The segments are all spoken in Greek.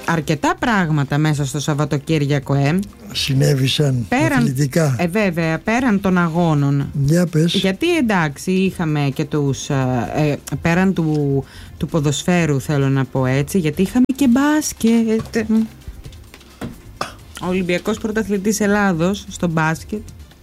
αρκετά πράγματα μέσα στο Σαββατοκύριακο. Συνέβησαν αθλητικά. Βέβαια, πέραν των αγώνων. Για πες. Γιατί εντάξει, είχαμε και τους πέραν του ποδοσφαίρου, θέλω να πω έτσι, γιατί είχαμε και μπάσκετ. Ο Ολυμπιακός πρωταθλητής Ελλάδος στο μπάσκετ,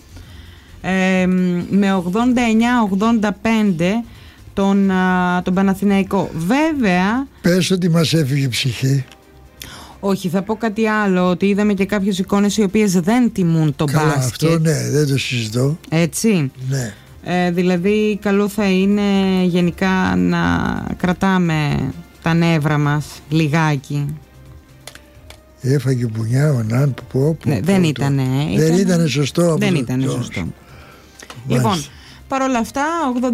με 89-85 τον Παναθηναϊκό. Βέβαια, πες ότι μας έφυγε η ψυχή. Όχι, θα πω κάτι άλλο, ότι είδαμε και κάποιες εικόνες οι οποίες δεν τιμούν το μπάσκετ. Αυτό ναι, δεν το συζητώ. Έτσι. Ναι. Δηλαδή καλό θα είναι γενικά να κρατάμε τα νεύρα μας λιγάκι. Έφαγε μπουνιά ο Ναν που δεν ήταν σωστό. Δεν ήταν σωστό. Λοιπόν, παρόλα αυτά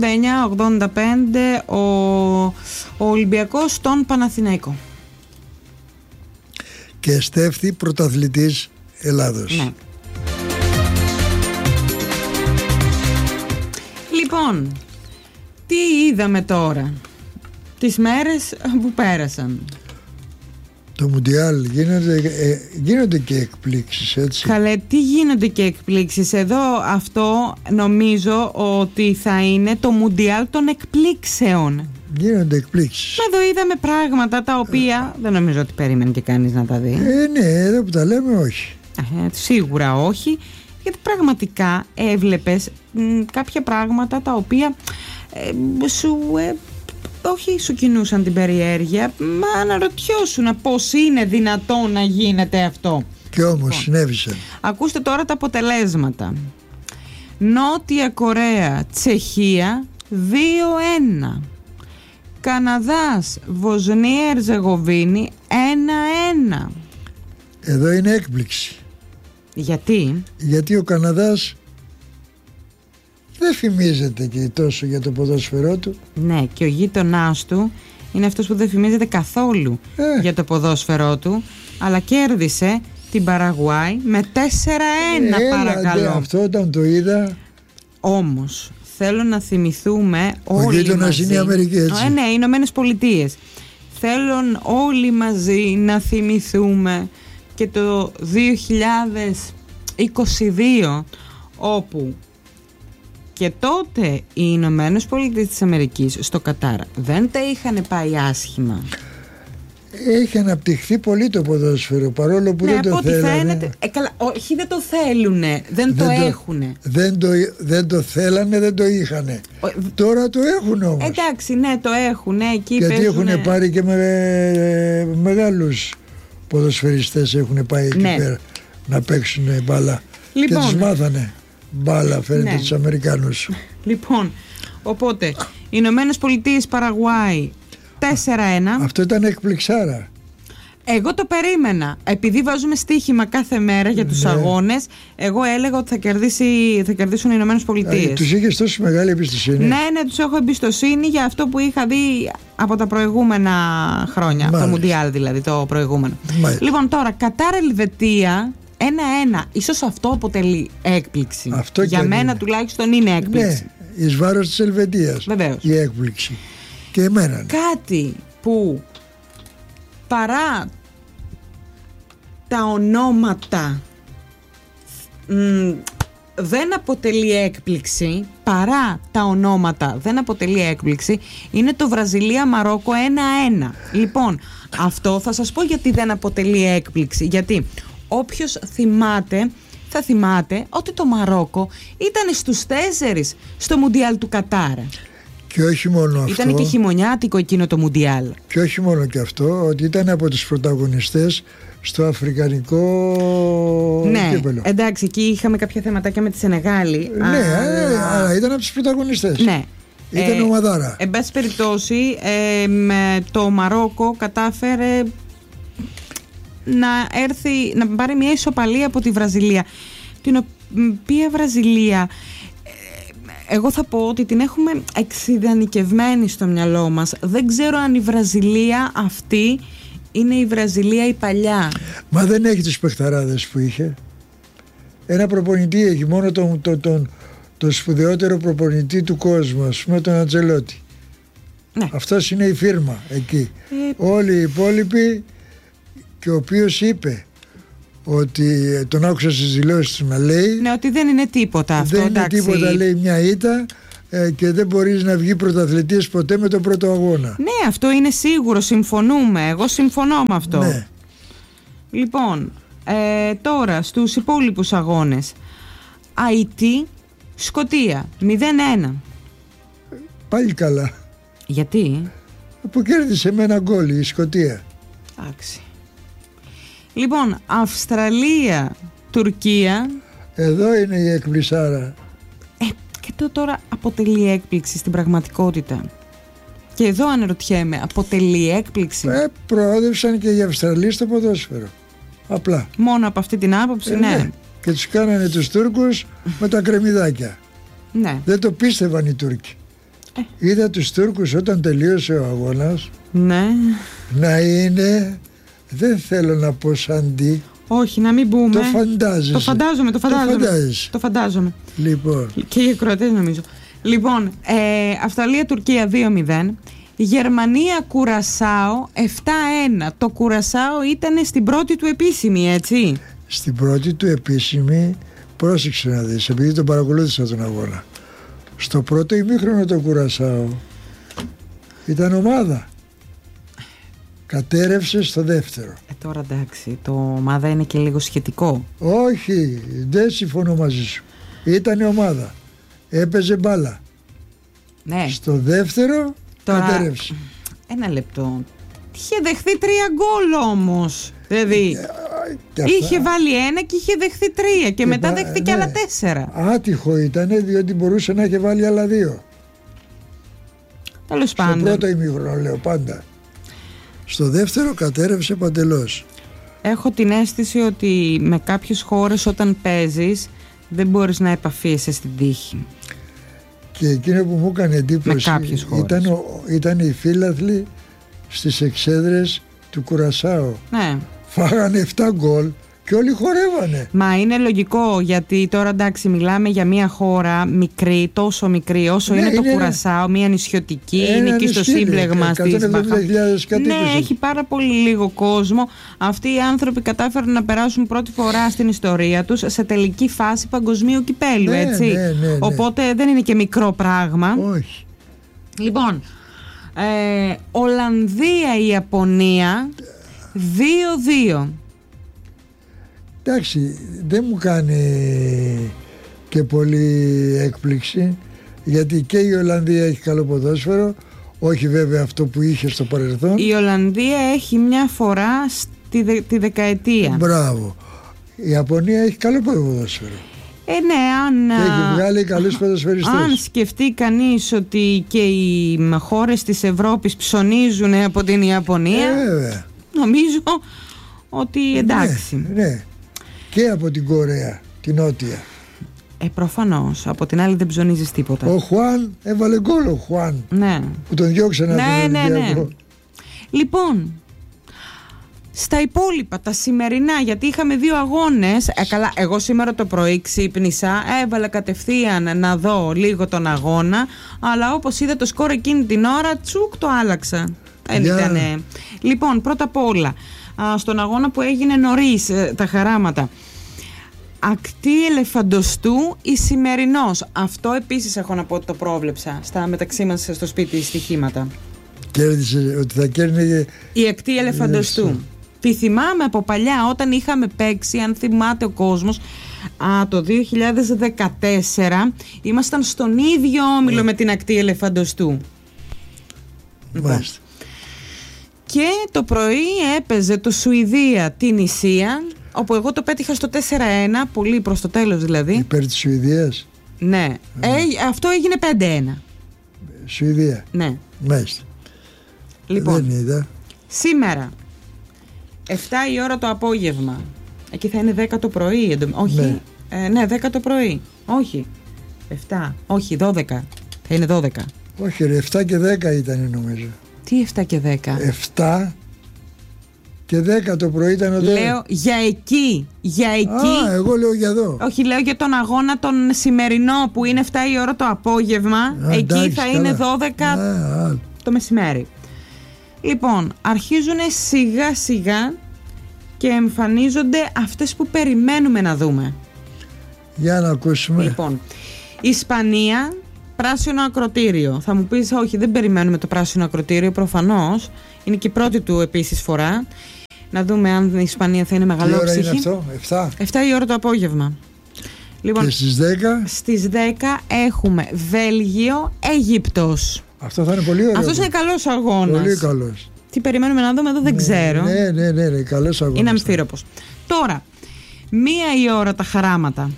89-85 ο Ολυμπιακός στον Παναθηναϊκό. Και στέφθη πρωταθλητής Ελλάδος. Ναι. Λοιπόν, τι είδαμε τώρα τις μέρες που πέρασαν? Το Μουντιάλ γίνονται και εκπλήξεις, έτσι. Καλέ, τι γίνονται και εκπλήξεις? Εδώ αυτό νομίζω ότι θα είναι το Μουντιάλ των εκπλήξεων. Γίνονται εκπλήξεις. Εδώ είδαμε πράγματα τα οποία δεν νομίζω ότι περίμενε και κανείς να τα δει. Ναι, εδώ που τα λέμε όχι. Σίγουρα όχι, γιατί πραγματικά έβλεπες κάποια πράγματα τα οποία όχι σου κινούσαν την περιέργεια, μα αναρωτιώσουν πώς είναι δυνατόν να γίνεται αυτό. Και όμως συνέβησαν. Ακούστε τώρα τα αποτελέσματα. Νότια Κορέα, Τσεχία 2-1. Καναδάς, Βοσνία Ερζεγοβίνη 1-1. Εδώ είναι έκπληξη. Γιατί? Γιατί ο Καναδάς δεν φημίζεται και τόσο για το ποδόσφαιρό του. Ναι, και ο γείτονάς του είναι αυτός που δεν φημίζεται καθόλου για το ποδόσφαιρό του, αλλά κέρδισε την Παραγουάη με 4-1, παρακαλώ. Αυτό όταν το είδα. Όμως θέλω να θυμηθούμε όλοι μαζί. Ο γείτονας είναι η Αμερική, έτσι. Ναι, οι Ηνωμένες Πολιτείες. Θέλω όλοι μαζί να θυμηθούμε και το 2022, όπου και τότε οι Ηνωμένες Πολιτείες της Αμερικής στο Κατάρ δεν τα είχαν πάει άσχημα. Έχει αναπτυχθεί πολύ το ποδόσφαιρο, παρόλο που δεν το θέλανε. Καλά, όχι, δεν το θέλουνε, δεν το έχουνε. Δεν το θέλανε, δεν το είχανε. Τώρα το έχουν όμως. Εντάξει, ναι, το έχουνε. Εκεί γιατί έχουν πάρει και με μεγάλους ποδοσφαιριστές, έχουν πάει εκεί πέρα να παίξουν μπάλα. Λοιπόν, και τους μάθανε μπάλα, φαίνεται, τους Αμερικάνους. Λοιπόν, οπότε οι Ηνωμένες Πολιτείες Παραγουάη 4-1. Αυτό ήταν εκπληξάρα. Εγώ το περίμενα. Επειδή βάζουμε στοίχημα κάθε μέρα για τους αγώνες, εγώ έλεγα ότι θα κερδίσουν οι Ηνωμένες Πολιτείες. Τους είχες τόσο μεγάλη εμπιστοσύνη? Ναι, τους έχω εμπιστοσύνη για αυτό που είχα δει από τα προηγούμενα χρόνια. Μάλιστα. Το Μουντιάλ δηλαδή, το προηγούμενο. Μάλιστα. Λοιπόν, τώρα Κατάρ Ελβετία 1-1. Ίσως αυτό αποτελεί έκπληξη. Αυτό για μένα τουλάχιστον είναι έκπληξη. Ναι, εις βάρος της Ελβετίας. Βεβαίως. Η έκπληξη. Και εμένα. Κάτι που παρά τα ονόματα δεν αποτελεί έκπληξη, είναι το Βραζιλία-Μαρόκο 1-1. Λοιπόν, αυτό θα σας πω γιατί δεν αποτελεί έκπληξη. Γιατί όποιος θυμάται, θα θυμάται ότι το Μαρόκο ήταν στους 4 στο Μουντιάλ του Κατάρ. Και όχι μόνο αυτό. Ήταν και χειμωνιάτικο εκείνο το Μουντιάλ. Και όχι μόνο και αυτό, ότι ήταν από τους πρωταγωνιστές στο αφρικανικό κύπελλο. Εντάξει, εκεί είχαμε κάποια θεματάκια με τη Σενεγάλη. Αλλά ήταν από τους πρωταγωνιστές. Ναι. Ήταν ομαδάρα. Εν πάση περιπτώσει, το Μαρόκο κατάφερε να πάρει μια ισοπαλία από τη Βραζιλία, την οποία Βραζιλία εγώ θα πω ότι την έχουμε εξειδανικευμένη στο μυαλό μας. Δεν ξέρω αν η Βραζιλία αυτή είναι η Βραζιλία η παλιά. Μα δεν έχει τους παιχταράδες που είχε. Ένα προπονητή έχει, μόνο τον σπουδαιότερο προπονητή του κόσμου, ας πούμε, τον Αντζελότη. Ναι. Αυτός είναι η φίρμα εκεί. Όλοι οι υπόλοιποι, και ο οποίος είπε ότι τον άκουσα στις δηλώσεις του να λέει, ναι, ότι δεν είναι τίποτα αυτό. Δεν εντάξει. είναι τίποτα, λέει, μια ήττα και δεν μπορείς να βγει πρωταθλητής ποτέ με τον πρώτο αγώνα. Ναι, αυτό είναι σίγουρο, συμφωνούμε. Εγώ συμφωνώ με αυτό. Ναι. Λοιπόν, τώρα στους υπόλοιπους αγώνες. Αϊτή, Σκωτία, 0-1. Πάλι καλά. Γιατί? Που κέρδισε με ένα γκόλ η Σκωτία. Εντάξει. Λοιπόν, Αυστραλία, Τουρκία. Εδώ είναι η εκπλησάρα. Και το τώρα αποτελεί έκπληξη στην πραγματικότητα. Και εδώ αναρωτιέμαι, αποτελεί έκπληξη? Προόδευσαν και οι Αυστραλοί στο ποδόσφαιρο. Απλά. Μόνο από αυτή την άποψη, ναι. Και τους κάνανε τους Τούρκους με τα κρεμμυδάκια. Ναι. Δεν το πίστευαν οι Τούρκοι. Είδα τους Τούρκους όταν τελείωσε ο αγώνας, ναι, να είναι, δεν θέλω να πω σαν τι. Όχι, να μην πούμε. Το φαντάζεσαι. Το φαντάζομαι. Λοιπόν. Και οι ακροατές νομίζω. Λοιπόν, Αυστραλία-Τουρκία 2-0. Γερμανία-Κουρασάο 7-1. Το Κουρασάο ήταν στην πρώτη του επίσημη, έτσι? Στην πρώτη του επίσημη, πρόσεξε να δεις, επειδή τον παρακολούθησα τον αγώνα. Στο πρώτο ημίχρονο το Κουρασάο ήταν ομάδα. Κατέρευσε στο δεύτερο. Τώρα εντάξει, το ομάδα είναι και λίγο σχετικό. Όχι, δεν συμφωνώ μαζί σου. Ήτανε ομάδα. Έπαιζε μπάλα. Ναι. Στο δεύτερο τώρα, κατέρευσε. Ένα λεπτό. Είχε δεχθεί 3 γκολ όμως. Δηλαδή είχε βάλει 1 και είχε δεχθεί 3 και μετά δέχτηκε άλλα 4. Άτυχο ήτανε, διότι μπορούσε να είχε βάλει άλλα 2. Τέλος πάντων. Στο πρώτο ημίχρονο λέω πάντα. Στο δεύτερο κατέρευσε παντελώς. Έχω την αίσθηση ότι με κάποιες χώρες όταν παίζεις δεν μπορείς να επαφίεσαι στην τύχη. Και εκείνο που μου έκανε εντύπωση ήταν οι φύλαθλοι στις εξέδρες του Κουρασάου. Ναι. Φάγανε 7 γκολ και όλοι χορεύανε. Μα είναι λογικό, γιατί τώρα εντάξει μιλάμε για μια χώρα μικρή, τόσο μικρή όσο είναι το Κουρασάο, μια νησιωτική, είναι εκεί στο σύμπλεγμα στις Μπαχαμές. Ναι, έχει πάρα πολύ λίγο κόσμο. Αυτοί οι άνθρωποι κατάφεραν να περάσουν πρώτη φορά στην ιστορία τους σε τελική φάση παγκοσμίου κυπέλου, έτσι. Ναι. Οπότε δεν είναι και μικρό πράγμα. Όχι. Λοιπόν, Ολλανδία-Ιαπωνία 2-2. Εντάξει, δεν μου κάνει και πολύ έκπληξη, γιατί και η Ολλανδία έχει καλό ποδόσφαιρο, όχι βέβαια αυτό που είχε στο παρελθόν. Η Ολλανδία έχει μια φορά τη δεκαετία. Μπράβο. Η Ιαπωνία έχει καλό ποδόσφαιρο. Ναι, και έχει βγάλει καλούς ποδοσφαιριστές. Αν σκεφτεί κανείς ότι και οι χώρες της Ευρώπης ψωνίζουν από την Ιαπωνία, νομίζω ότι εντάξει. Ναι. Και από την Κορέα, την Νότια. Προφανώς. Από την άλλη δεν ψωνίζεις τίποτα. Ο Χουάν έβαλε γκολ, ο Χουάν. Ναι. Που τον διώξανε από τον Ολυμπιακό. Ναι. Λοιπόν, στα υπόλοιπα, τα σημερινά, γιατί είχαμε 2 αγώνες. Καλά, εγώ σήμερα το πρωί ξύπνησα, έβαλα κατευθείαν να δω λίγο τον αγώνα, αλλά όπως είδα το σκορ εκείνη την ώρα, τσουκ το άλλαξα. Δεν ήτανε. Λοιπόν, πρώτα απ' όλα, στον αγώνα που έγινε νωρίς, τα χαράματα. Ακτή Ελεφαντοστού Ισημερινός. Αυτό επίσης έχω να πω ότι το πρόβλεψα στα μεταξύ μας στο σπίτι στοιχήματα. Κέρδισε ότι θα κέρνεγε η Ακτή Ελεφαντοστού. Τη θυμάμαι από παλιά όταν είχαμε παίξει, αν θυμάται ο κόσμος, το 2014 ήμασταν στον ίδιο όμιλο με την Ακτή Ελεφαντοστού. Μάλιστα. Και το πρωί έπαιζε το Σουηδία την Ισία, όπου εγώ το πέτυχα στο 4-1, πολύ προς το τέλος δηλαδή. Υπέρ της Σουηδίας. Ναι. Αυτό έγινε 5-1. Σουηδία. Ναι. Μάλιστα. Λοιπόν, δεν είδα. Σήμερα 7 η ώρα το απόγευμα. Εκεί θα είναι 10 το πρωί. Όχι. Ναι, 10 το πρωί. Όχι. 7. Όχι, 12. Θα είναι 12. Όχι, ρε, 7 και 10 ήταν νομίζω. Τι 7 και 10? 7 και 10 το πρωί ήταν ο Λέω για εκεί. Για εκεί. Εγώ λέω για εδώ. Όχι, λέω για τον αγώνα τον σημερινό που είναι 7 η ώρα το απόγευμα. Εκεί εντάξει, θα είναι 12 το μεσημέρι. Λοιπόν, αρχίζουν σιγά σιγά και εμφανίζονται αυτές που περιμένουμε να δούμε. Για να ακούσουμε. Λοιπόν, Ισπανία, πράσινο ακροτήριο. Θα μου πεις, όχι, δεν περιμένουμε το πράσινο ακροτήριο, προφανώς. Είναι και η πρώτη του επίσης φορά. Να δούμε αν η Ισπανία θα είναι μεγαλόψυχη. Τι ώρα είναι αυτό, 7? 7 η ώρα το απόγευμα. Λοιπόν, και στις 10? Στις 10 έχουμε Βέλγιο, Αίγυπτος. Αυτό θα είναι πολύ ωραίο. Αυτός είναι καλός αγώνας. Πολύ καλός. Τι περιμένουμε να δούμε εδώ δεν ξέρω. Ναι, καλός αγώνας. Είναι αμφίροπος. Τώρα, 1 η ώρα τα χαράματα.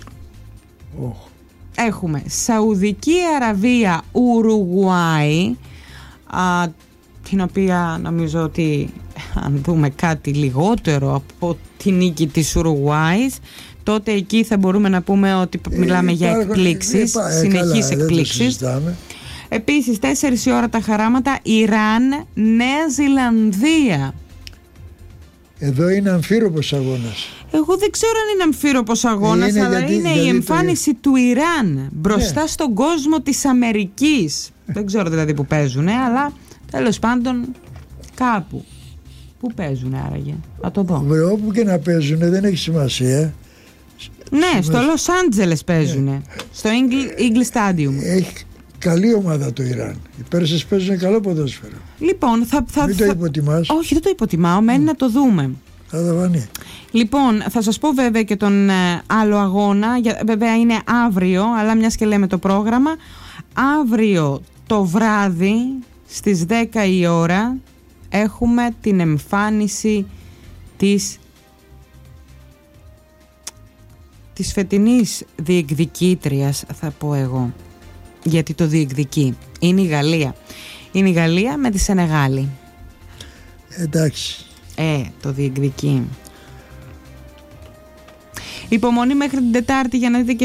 Έχουμε Σαουδική Αραβία, Ουρουγουάη, την οποία νομίζω ότι αν δούμε κάτι λιγότερο από τη νίκη της Ουρουγουάης, τότε εκεί θα μπορούμε να πούμε ότι μιλάμε για εκπλήξεις, συνεχείς εκπλήξεις. Επίσης 4 η ώρα τα χαράματα, Ιράν, Νέα Ζηλανδία. Εδώ είναι αμφίροπος αγώνας. Εγώ δεν ξέρω αν είναι αμφίροπος αγώνας, αλλά είναι η εμφάνιση του Ιράν μπροστά στον κόσμο της Αμερικής. Δεν ξέρω δηλαδή που παίζουνε, αλλά τέλος πάντων κάπου. Πού παίζουνε άραγε, θα το δω. Όπου και να παίζουνε δεν έχει σημασία. Ναι, στο Λος Άντζελες παίζουνε, στο Eagle Stadium. Έχει καλή ομάδα το Ιράν. Οι Πέρσες παίζουν καλό ποδόσφαιρο. Λοιπόν, μην το υποτιμάς. Όχι, δεν το υποτιμάω, μένει να το δούμε. Θα το φανεί. Λοιπόν, θα σας πω βέβαια και τον άλλο αγώνα. Βέβαια είναι αύριο, αλλά μιας και λέμε το πρόγραμμα. Αύριο το βράδυ στις 10 η ώρα έχουμε την εμφάνιση της φετινής διεκδικήτριας, θα πω εγώ. Γιατί το διεκδικεί. Είναι η Γαλλία. Είναι η Γαλλία με τη Σενεγάλη. Εντάξει. Το διεκδικεί. Υπομονή μέχρι την Τετάρτη για να δείτε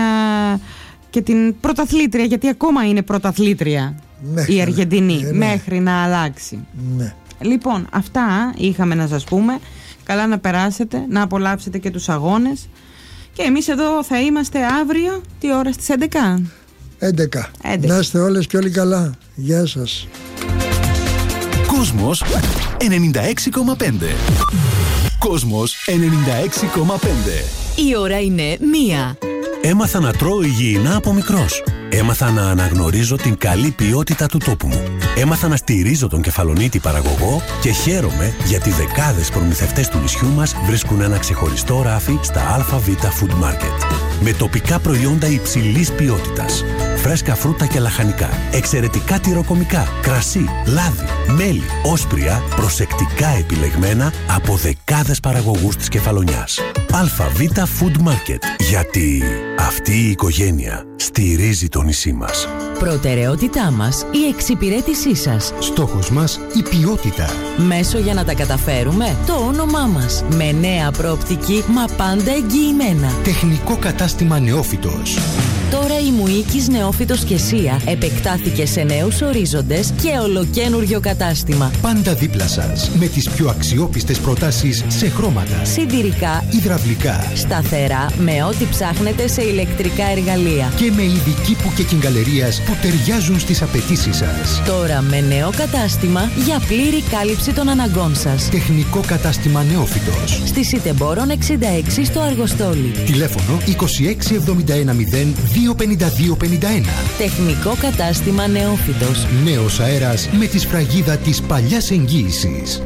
και την πρωταθλήτρια, γιατί ακόμα είναι πρωταθλήτρια η Αργεντινή, μέχρι να αλλάξει. Ναι. Λοιπόν, αυτά είχαμε να σας πούμε. Καλά να περάσετε, να απολαύσετε και τους αγώνες. Και εμείς εδώ θα είμαστε αύριο, τι ώρα, στις 11? 11. Να είστε όλες και όλοι καλά. Γεια σας. Κόσμος 96,5. Κόσμος 96,5. Η ώρα είναι 1. Έμαθα να τρώω υγιεινά από μικρός. Έμαθα να αναγνωρίζω την καλή ποιότητα του τόπου μου. Έμαθα να στηρίζω τον κεφαλονίτη παραγωγό και χαίρομαι γιατί δεκάδες προμηθευτές του νησιού μας βρίσκουν ένα ξεχωριστό ράφι στα ΑΒ Food Market. Με τοπικά προϊόντα υψηλής ποιότητας. Φρέσκα φρούτα και λαχανικά. Εξαιρετικά τυροκομικά. Κρασί, λάδι, μέλι, όσπρια, προσεκτικά επιλεγμένα από δεκάδες παραγωγούς της Κεφαλονιάς. ΑΒ Food Market. Γιατί αυτή η οικογένεια στηρίζει το νησί μας. Προτεραιότητά μας η εξυπηρέτησή σας. Στόχος μας η ποιότητα. Μέσο για να τα καταφέρουμε το όνομά μας. Με νέα προοπτική μα πάντα εγγυημένα. Τεχνικό κατάστημα Νεόφυτος. Τώρα η Μουίκης Νεόφυτος και Σία επεκτάθηκε σε νέους ορίζοντες και ολοκένουργιο κατάστημα. Πάντα δίπλα σας με τις πιο αξιόπιστες προτάσεις σε χρώματα, σιδηρικά, υδραυλικά, σταθερά με ό,τι ψάχνετε σε ηλεκτρικά εργαλεία και με ειδική που και κιγκαλερίας που ταιριάζουν στις απαιτήσεις σας. Τώρα με νέο κατάστημα για πλήρη κάλυψη των αναγκών σας. Τεχνικό κατάστημα Νεόφυτος. Στη Σιτεμπόρων 66 στο Αργοστόλι. Τηλέφωνο 26710 25251. Τεχνικό κατάστημα Νεόφυτος. Νέος αέρας με τη σφραγίδα της παλιάς εγγύησης.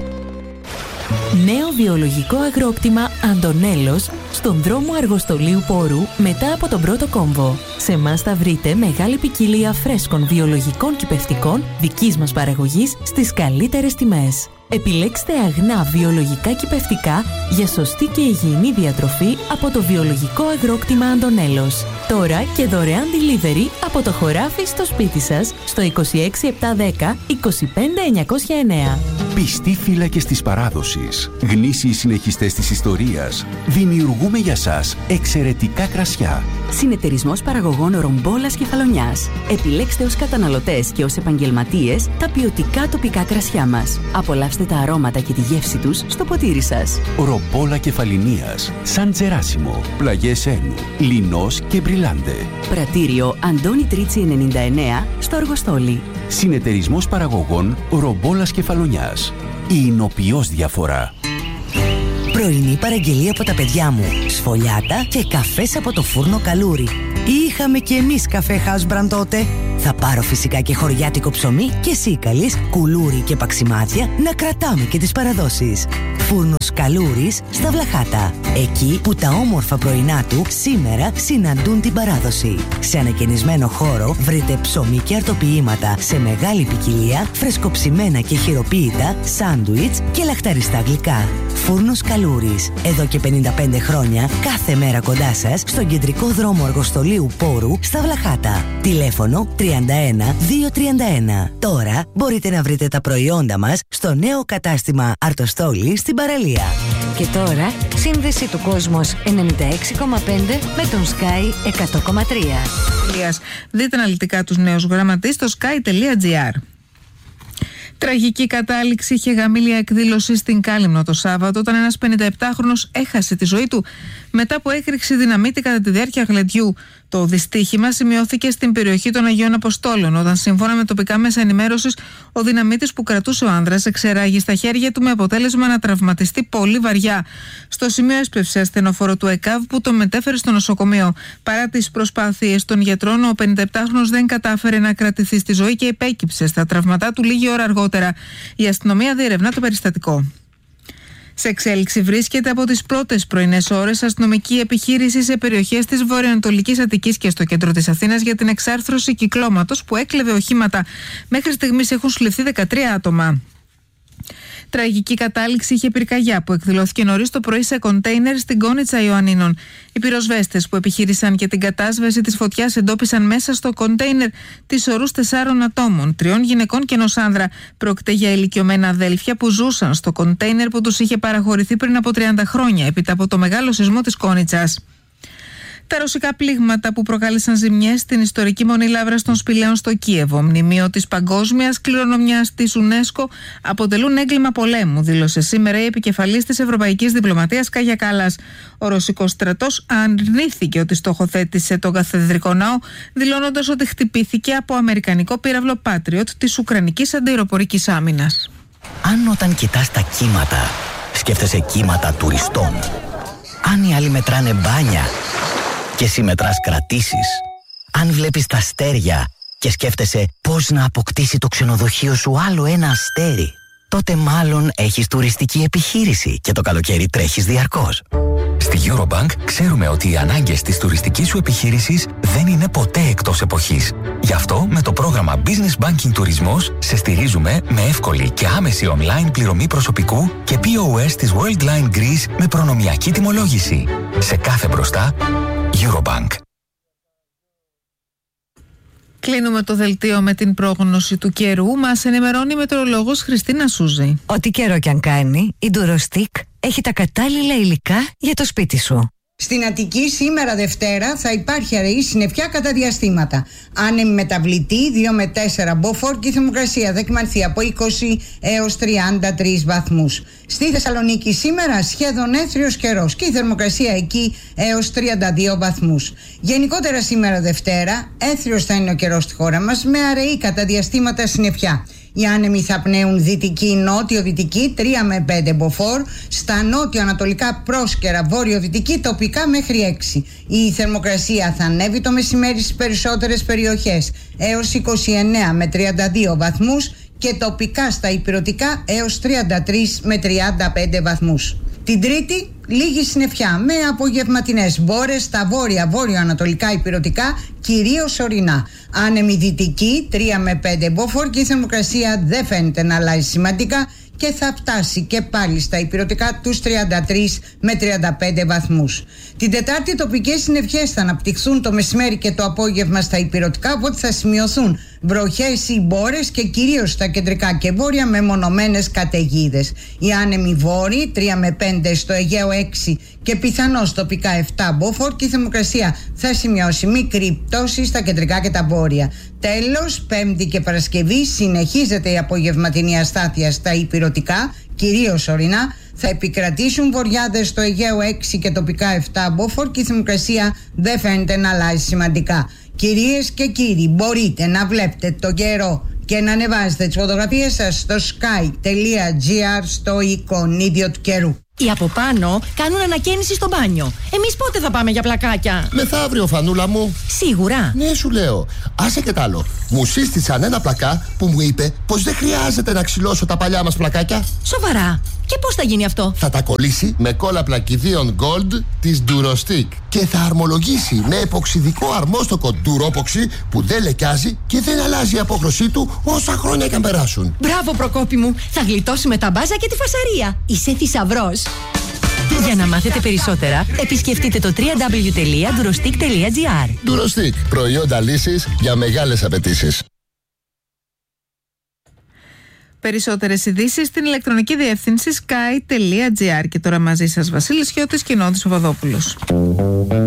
Νέο βιολογικό αγρόκτημα Αντωνέλος στον δρόμο Αργοστολίου Πόρου μετά από τον πρώτο κόμβο. Σε εμάς θα βρείτε μεγάλη ποικιλία φρέσκων βιολογικών κυπευτικών δικής μας παραγωγής στις καλύτερες τιμές. Επιλέξτε αγνά βιολογικά κυπευτικά για σωστή και υγιεινή διατροφή από το βιολογικό αγρόκτημα Αντωνέλος. Τώρα και δωρεάν delivery από το χωράφι στο σπίτι σας στο 26710 25909. Πιστοί φύλακες της παράδοσης, γνήσιοι συνεχιστές της ιστορίας, δημιουργούμε για σας εξαιρετικά κρασιά. Συνεταιρισμός παραγωγών Ρομπόλας Κεφαλονιάς. Επιλέξτε ως καταναλωτές και ως επαγγελματίες τα ποιοτικά τοπικά κρασιά μας. Απολαύστε τα αρώματα και τη γεύση τους στο ποτήρι σας. Ρομπόλα Κεφαλινίας, Σαν Τζεράσιμο, Πλαγιές Ένου, Λινός και Μπριλάντε. Πρατήριο Αντώνη Τρίτσι 99 στο Αργοστόλι. Συνεταιρισμός παραγωγών Ρομπόλας Κεφαλονιάς. Η εινοποιός διαφορά. πρωινή παραγγελία από τα παιδιά μου. Σφολιάτα και καφές από το φούρνο Καλούρι. Είχαμε κι εμείς καφέ House Brand τότε. Θα πάρω φυσικά και χωριάτικο ψωμί και σίκαλης, κουλούρι και παξιμάδια να κρατάμε και τις παραδόσεις. Φούρνος Καλούρις στα Βλαχάτα. Εκεί που τα όμορφα πρωινά του σήμερα συναντούν την παράδοση. Σε ανακαινισμένο χώρο βρείτε ψωμί και αρτοποιήματα σε μεγάλη ποικιλία, φρεσκοψημένα και χειροποίητα, σάντουιτς και λαχταριστά γλυκά. Φούρνος Καλούρις. Εδώ και 55 χρόνια, κάθε μέρα κοντά σας, στον κεντρικό δρόμο Αργοστολίου Πόρου στα Βλαχάτα. Τηλέφωνο 31-231. Τώρα μπορείτε να βρείτε τα προϊόντα μας στο νέο κατάστημα Αρτοστόλη στην παραλία. Και τώρα, σύνδεση του Κόσμος 96,5 με τον Sky 100,3. Δείτε αναλυτικά τους νέους γραμματείς στο sky.gr. Τραγική κατάληξη είχε γαμήλια εκδήλωση στην Κάλυμνο το Σάββατο, όταν ένας 57χρονος έχασε τη ζωή του μετά που έκρηξε δυναμίτη κατά τη διάρκεια γλεντιού. Το δυστύχημα σημειώθηκε στην περιοχή των Αγίων Αποστόλων, όταν σύμφωνα με τοπικά μέσα ενημέρωσης, ο δυναμίτης που κρατούσε ο άνδρας εξεράγει στα χέρια του με αποτέλεσμα να τραυματιστεί πολύ βαριά. Στο σημείο έσπευσε ασθενοφόρο του ΕΚΑΒ που τον μετέφερε στο νοσοκομείο. Παρά τις προσπάθειες των γιατρών, ο 57χρονος δεν κατάφερε να κρατηθεί στη ζωή και υπέκυψε στα τραυματά του λίγη ώρα αργότερα. Η αστυνομία διερευνά το περιστατικό. Σε εξέλιξη βρίσκεται από τις πρώτες πρωινές ώρες αστυνομική επιχείρηση σε περιοχές της βορειοανατολικής Αττικής και στο κέντρο της Αθήνας για την εξάρθρωση κυκλώματος που έκλεβε οχήματα. Μέχρι στιγμής έχουν συλληφθεί 13 άτομα. Τραγική κατάληξη είχε πυρκαγιά που εκδηλώθηκε νωρίς το πρωί σε κοντέινερ στην Κόνιτσα Ιωαννίνων. Οι πυροσβέστες που επιχείρησαν και την κατάσβεση της φωτιάς εντόπισαν μέσα στο κοντέινερ τις ορούς 4 ατόμων, 3 γυναικών και ενός άνδρα. Πρόκειται για ηλικιωμένα αδέλφια που ζούσαν στο κοντέινερ που τους είχε παραχωρηθεί πριν από 30 χρόνια, έπειτα από το μεγάλο σεισμό της Κόνιτσας. Τα ρωσικά πλήγματα που προκάλεσαν ζημιές στην ιστορική Μονή Λαύρας των Σπηλαίων στο Κίεβο, μνημείο της παγκόσμιας κληρονομιάς της UNESCO, αποτελούν έγκλημα πολέμου, δήλωσε σήμερα η επικεφαλής της Ευρωπαϊκής Διπλωματίας Κάγια Κάλλας. Ο ρωσικός στρατός αρνήθηκε ότι στοχοθέτησε τον καθεδρικό ναό, δηλώνοντας ότι χτυπήθηκε από αμερικανικό πύραυλο Patriot της Ουκρανικής Αντιαεροπορικής Άμυνας. Αν όταν κοιτάς τα κύματα, σκέφτεσαι κύματα τουριστών. Αν οι άλλοι μετράνε μπάνια και εσύ μετράς κρατήσεις. Αν βλέπεις τα αστέρια και σκέφτεσαι πώς να αποκτήσει το ξενοδοχείο σου άλλο ένα αστέρι, τότε μάλλον έχεις τουριστική επιχείρηση και το καλοκαίρι τρέχεις διαρκώς. Στη Eurobank ξέρουμε ότι οι ανάγκες της τουριστικής σου επιχείρησης δεν είναι ποτέ εκτός εποχής. Γι' αυτό με το πρόγραμμα Business Banking Τουρισμός σε στηρίζουμε με εύκολη και άμεση online πληρωμή προσωπικού και POS της Worldline Greece με προνομιακή τιμολόγηση. Σε κάθε μπροστά, Eurobank. Κλείνουμε το δελτίο με την πρόγνωση του καιρού. Μας ενημερώνει η μετεωρολόγος Χριστίνα Σούζη. Ό,τι καιρό κι αν κάνει, η Ντουροστίκ έχει τα κατάλληλα υλικά για το σπίτι σου. Στην Αττική σήμερα Δευτέρα θα υπάρχει αραιή συννεφιά κατά διαστήματα. Άνεμη μεταβλητή 2 με 4 μποφόρ και η θερμοκρασία θα εκμανθεί από 20 έως 33 βαθμούς. Στη Θεσσαλονίκη σήμερα σχεδόν έθριος καιρός και η θερμοκρασία εκεί έως 32 βαθμούς. Γενικότερα σήμερα Δευτέρα έθριος θα είναι ο καιρός στη χώρα μας με αραιή κατά διαστήματα συννεφιά. Οι άνεμοι θα πνέουν δυτική-νότιο-δυτική 3 με 5 μποφόρ, στα νότιο-ανατολικά πρόσκαιρα βόρειο-δυτική τοπικά μέχρι 6. Η θερμοκρασία θα ανέβει το μεσημέρι στις περισσότερες περιοχές έως 29 με 32 βαθμούς και τοπικά στα ηπειρωτικά έως 33 με 35 βαθμούς. Την Τρίτη λίγη συννεφιά με απογευματινές μπόρες στα βόρειο-ανατολικά ηπειρωτικά, κυρίως ορεινά. Άνεμη δυτική 3 με 5 μποφόρ και η θερμοκρασία δεν φαίνεται να αλλάζει σημαντικά και θα φτάσει και πάλι στα ηπειρωτικά τους 33 με 35 βαθμούς. Την Τετάρτη τοπικές συννεφιές θα αναπτυχθούν το μεσημέρι και το απόγευμα στα ηπειρωτικά, οπότε θα σημειωθούν βροχές ή μπόρες και κυρίως στα κεντρικά και βόρεια με μονομένες καταιγίδες. Οι άνεμοι βόρειοι 3 με 5 στο Αιγαίο 6 και πιθανώς τοπικά 7 μποφόρ και η θερμοκρασία θα σημειώσει μικρή πτώση στα κεντρικά και τα βόρεια. Τέλος, Πέμπτη και Παρασκευή συνεχίζεται η απογευματινή αστάθεια στα ηπειρωτικά, κυρίως ορεινά. Θα επικρατήσουν βοριάδες στο Αιγαίο 6 και τοπικά 7 μποφόρ και η θερμοκρασία δεν φαίνεται να αλλάζει σημαντικά. Κυρίες και κύριοι, μπορείτε να βλέπετε τον καιρό και να ανεβάζετε τις φωτογραφίες σας στο sky.gr στο εικονίδιο του καιρού. Οι από πάνω κάνουν ανακαίνιση στο μπάνιο. Εμείς πότε θα πάμε για πλακάκια? Μεθαύριο, Φανούλα μου. Σίγουρα? Ναι, σου λέω. Άσε και τ' άλλο. Μου σύστησαν ένα πλακά που μου είπε πως δεν χρειάζεται να ξυλώσω τα παλιά μας πλακάκια. Σοβαρά? Και πώς θα γίνει αυτό? Θα τα κολλήσει με κόλλα πλακιδίων Gold της Durostick και θα αρμολογήσει με εποξιδικό αρμόστοκο Duropoxy που δεν λεκιάζει και δεν αλλάζει η απόχρωσή του όσα χρόνια και αν περάσουν. Μπράβο, Προκόπη μου. Θα γλιτώσουμε τα μπάζα και τη φασαρία. Είσαι θησαυρός. Για να μάθετε περισσότερα, επισκεφτείτε το www.durostick.gr. Durostick. Προϊόντα λύσης για μεγάλες απαιτήσεις. Περισσότερες ειδήσεις στην ηλεκτρονική διεύθυνση sky.gr. Και τώρα μαζί σας Βασίλης Χιώτης και Νόντης Παπαδόπουλος.